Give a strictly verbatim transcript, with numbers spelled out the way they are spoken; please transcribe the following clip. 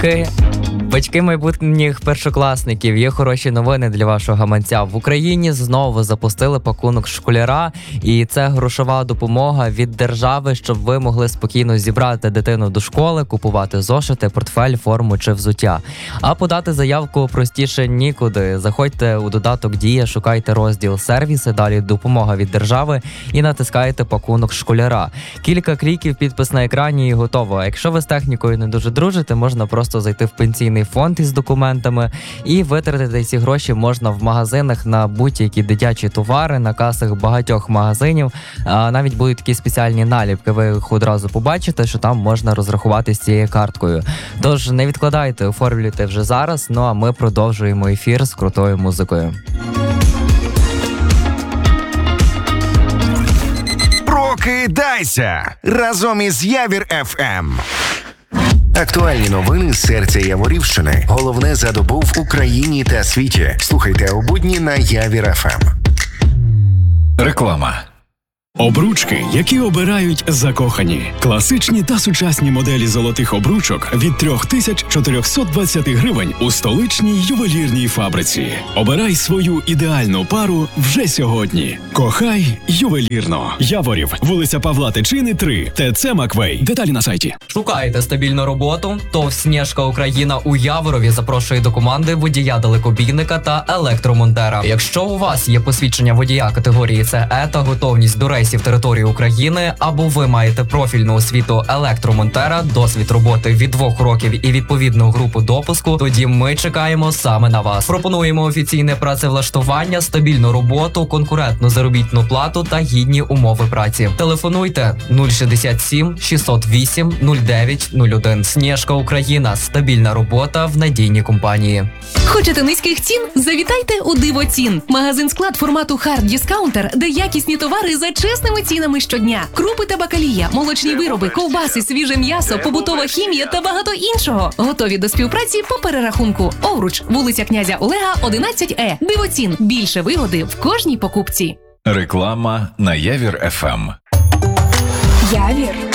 Батьки, батьки майбутніх першокласників, є хороші новини для вашого гаманця. В Україні знову запустили пакунок школяра, і це грошова допомога від держави, щоб ви могли спокійно зібрати дитину до школи, купувати зошити, портфель, форму чи взуття. А подати заявку простіше нікуди. Заходьте у додаток «Дія», шукайте розділ «Сервіси», далі «Допомога від держави» і натискаєте пакунок школяра. Кілька кліків, підпис на екрані і готово. А якщо ви з технікою не дуже дружите, можна просто зайти в пенсійний фонд із документами і витратити ці гроші можна в магазинах на будь-які дитячі товари, на касах багатьох магазинів. А навіть будуть такі спеціальні наліпки, ви їх одразу побачите, що там можна розрахуватися цією карткою. Тож не відкладайте, оформлюйте вже зараз, ну а ми продовжуємо ефір з крутою музикою. Прокидайся разом із Явір еф ем. Актуальні новини з серця Яворівщини. Головне за добу в Україні та світі. Слухайте у будні на Явір еф ем. Реклама. Обручки, які обирають закохані. Класичні та сучасні моделі золотих обручок від три тисячі чотириста двадцять гривень у столичній ювелірній фабриці. Обирай свою ідеальну пару вже сьогодні. Кохай ювелірно. Яворів, вулиця Павла Тичини, три, ТЦ Маквей. Деталі на сайті. Шукаєте стабільну роботу? ТОВ «Снежка Україна» у Яворові запрошує до команди водія-далекобійника та електромонтера. Якщо у вас є посвідчення водія категорії Це Е та готовність до рейсів території України, або ви маєте профільну освіту електромонтера, досвід роботи від двох років і відповідну групу допуску, тоді ми чекаємо саме на вас. Пропонуємо офіційне працевлаштування, стабільну роботу, конкурентну заробітну плату та гідні умови праці. Телефонуйте нуль шістдесят сім шістсот вісім нуль дев'ять нуль один. «Снежка Україна» – стабільна робота в надійній компанії. Хочете низьких цін? Завітайте у «Дивоцін». Магазин-склад формату «Хард Діскаунтер», де якісні товари за чесними цінами щодня. Крупи та бакалія, молочні вироби, ковбаси, свіже м'ясо, побутова хімія та багато іншого. Готові до співпраці по перерахунку. Овруч, вулиця князя Олега, одинадцять Е. «Дивоцін». Більше вигоди в кожній покупці. Реклама на Явір еф ем. Явір